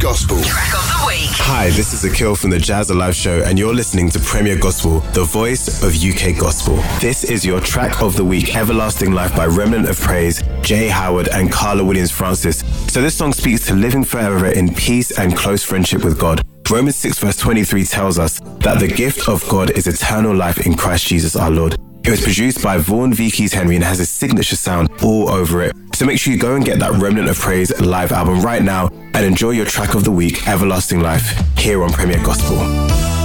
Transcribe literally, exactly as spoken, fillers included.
Gospel. Track of the week. Hi, this is Akil from the Jazz Alive Show, and you're listening to Premier Gospel, the voice of U K Gospel. This is your track of the week, Everlasting Life by Remnant of Praise, Jay Howard, and Carla Williams-Francis. So this song speaks to living forever in peace and close friendship with God. Romans six verse twenty-three tells us that the gift of God is eternal life in Christ Jesus our Lord. It was produced by Vaughan V. Keys Henry and has a signature sound all over it. So make sure you go and get that Remnant of Praise live album right now and enjoy your track of the week, Everlasting Life, here on Premier Gospel.